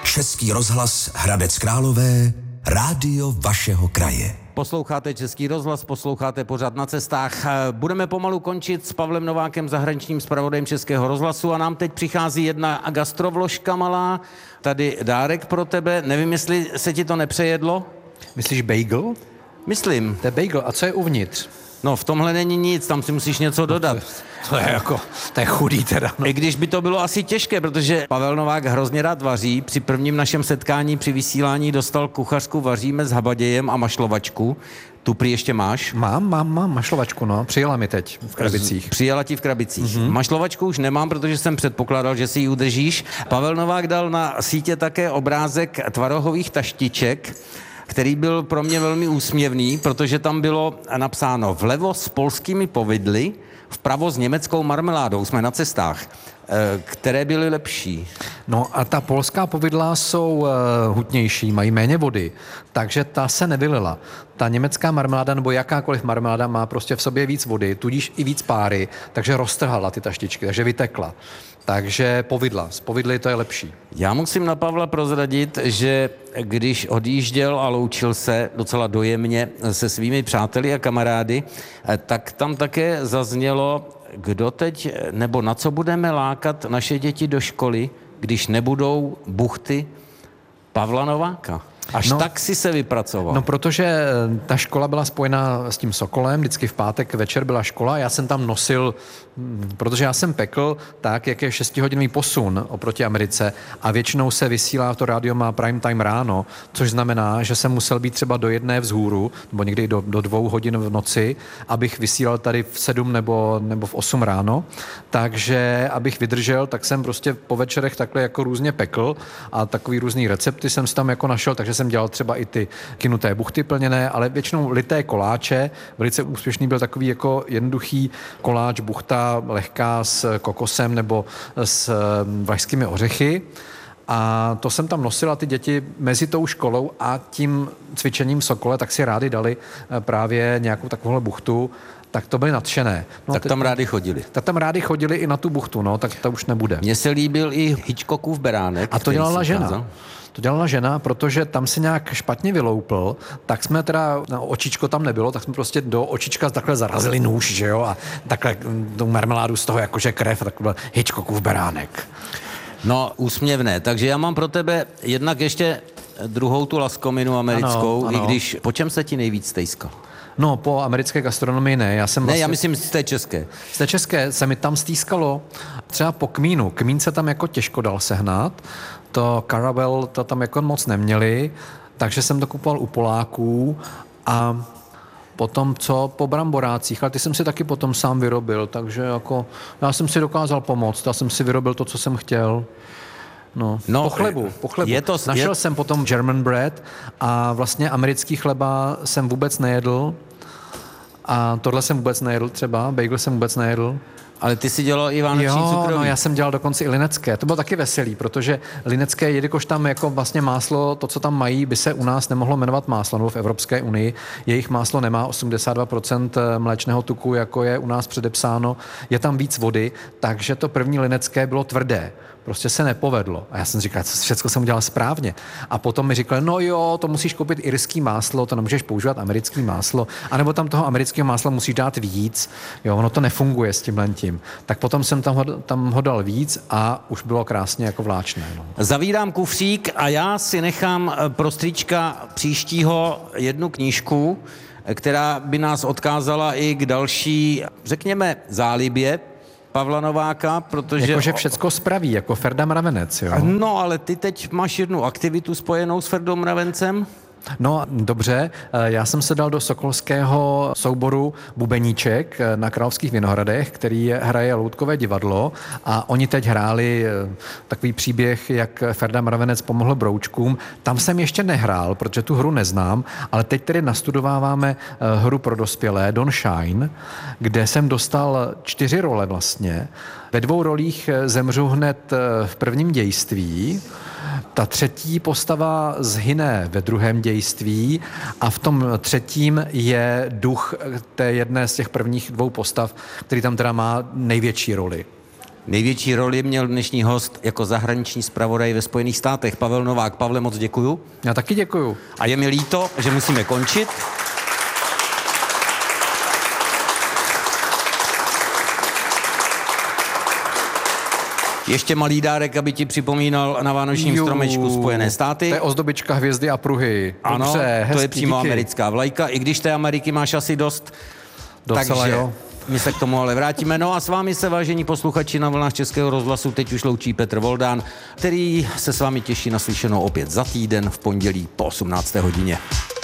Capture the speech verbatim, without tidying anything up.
Český rozhlas Hradec Králové, rádio vašeho kraje. Posloucháte Český rozhlas, posloucháte pořád Na cestách. Budeme pomalu končit s Pavlem Novákem, zahraničním zpravodajem Českého rozhlasu, a nám teď přichází jedna gastrovložka malá. Tady dárek pro tebe. Nevím, jestli se ti to nepřejedlo? Myslíš bagel? Myslím. To je bagel. A co je uvnitř? No, v tomhle není nic, tam si musíš něco dodat. To je jako, to je chudý teda. No. I když by to bylo asi těžké, protože Pavel Novák hrozně rád vaří. Při prvním našem setkání při vysílání dostal kuchařku Vaříme s habadějem a mašlovačku. Tu prý ještě máš? Mám, mám, mám mašlovačku, no. Přijela mi teď v krabicích. Přijela ti v krabicích. Mm-hmm. Mašlovačku už nemám, protože jsem předpokládal, že si ji udržíš. Pavel Novák dal na sítě také obrázek tvarohových taštiček, který byl pro mě velmi úsměvný, protože tam bylo napsáno vlevo s polskými povidly, vpravo s německou marmeládou. Jsme na cestách. Které byly lepší? No a ta polská povidla jsou uh, hutnější, mají méně vody, takže ta se nevylila. Ta německá marmeláda nebo jakákoliv marmeláda má prostě v sobě víc vody, tudíž i víc páry, takže roztrhala ty taštičky, takže vytekla. Takže povidla, z povidly to je lepší. Já musím na Pavla prozradit, že když odjížděl a loučil se docela dojemně se svými přáteli a kamarády, tak tam také zaznělo, kdo teď, nebo na co budeme lákat naše děti do školy, když nebudou buchty Pavla Nováka. Až no, tak si se vypracoval. No, protože ta škola byla spojená s tím Sokolem, vždycky v pátek večer byla škola, já jsem tam nosil, protože já jsem pekl tak, jak je šestihodinový posun oproti Americe a většinou se vysílá, to rádio má prime time ráno, což znamená, že jsem musel být třeba do jedné vzhůru, nebo někdy do, do dvou hodin v noci, abych vysílal tady v sedm nebo, nebo v osm ráno, takže abych vydržel, tak jsem prostě po večerech takhle jako různě pekl a takový různý recepty jsem si tam jako našel, takže jsem dělal třeba i ty kynuté buchty plněné, ale většinou lité koláče. Velice úspěšný byl takový jako jednoduchý koláč, buchta, lehká s kokosem nebo s vlašskými ořechy. A to jsem tam nosil a ty děti mezi tou školou a tím cvičením v Sokole tak si rádi dali právě nějakou takovouhle buchtu, tak to byly nadšené. No, tak tam rádi chodili. Tak tam rádi chodili i na tu buchtu, no, tak to už nebude. Mně se líbil i Hitchcockův beránek. A to dělala žena. To dělala žena, protože tam se nějak špatně vyloupl, tak jsme teda, no, očičko tam nebylo, tak jsme prostě do očička takhle zarazili nůž, že jo, a takhle tu marmeládu z toho jakože krev, tak byl Hitchcockův beránek. No, úsměvné. Takže já mám pro tebe jednak ještě druhou tu laskominu americkou, ano, ano. I když, po čem se ti nejvíc stejskal? No, po americké gastronomii ne. Já jsem ne, vlastně, já myslím z té české. Z té české se mi tam stýskalo třeba po kmínu. Kmín se tam jako těžko dal sehnat. To Carawel to tam jako moc neměli, takže jsem to kupoval u Poláků a potom co po bramborácích, ale ty jsem si taky potom sám vyrobil, takže jako já jsem si dokázal pomoct, já jsem si vyrobil to, co jsem chtěl. No, no, po chlebu, po chlebu. Je to, Našel je... jsem potom German bread a vlastně americký chleba jsem vůbec nejedl a tohle jsem vůbec nejedl třeba, bagel jsem vůbec nejedl. Ale ty si dělal i vánoční jo, cukroví. No, já jsem dělal dokonce i linecké. To bylo taky veselý, protože linecké, jelikož tam jako vlastně máslo, to, co tam mají, by se u nás nemohlo jmenovat máslo, nebo v Evropské unii. Jejich máslo nemá osmdesát dva procent mléčného tuku, jako je u nás předepsáno. Je tam víc vody, takže to první linecké bylo tvrdé. Prostě se nepovedlo. A já jsem říkal, co všechno jsem udělal správně. A potom mi říkali, no jo, to musíš koupit irský máslo, to nemůžeš používat americký máslo, anebo tam toho amerického másla musíš dát víc. Jo, ono to nefunguje s tímhle tím. Tak potom jsem tam ho, tam ho dal víc a už bylo krásně jako vláčné. No. Zavírám kufřík a já si nechám pro strýčka příštího jednu knížku, která by nás odkázala i k další, řekněme, zálibě Pavla Nováka, protože... Jakože všecko spraví, jako Ferda Mravenec, jo? No, ale ty teď máš jednu aktivitu spojenou s Ferdou Mravencem? No dobře, já jsem se dal do sokolského souboru Bubeníček na Královských Vinohradech, který hraje loutkové divadlo a oni teď hráli takový příběh, jak Ferda Mravenec pomohl broučkům. Tam jsem ještě nehrál, protože tu hru neznám, ale teď tedy nastudováváme hru pro dospělé Don Shine, kde jsem dostal čtyři role vlastně. Ve dvou rolích zemřu hned v prvním dějství, ta třetí postava zhyne ve druhém dějství a v tom třetím je duch té jedné z těch prvních dvou postav, který tam teda má největší roli. Největší roli měl dnešní host jako zahraniční zpravodaj ve Spojených státech, Pavel Novák. Pavle, moc děkuju. Já taky děkuju. A je mi líto, že musíme končit. Ještě malý dárek, aby ti připomínal na vánočním Jú, stromečku Spojené státy. To je ozdobička hvězdy a pruhy. Ano, Dobře, hezky, to je přímo díky. americká vlajka, i když té Ameriky máš asi dost. Docela takže jo. My se k tomu ale vrátíme. No a s vámi se, vážení posluchači, na vlnách Českého rozhlasu teď už loučí Petr Voldán, který se s vámi těší na slyšenou opět za týden v pondělí po osmnácté hodině.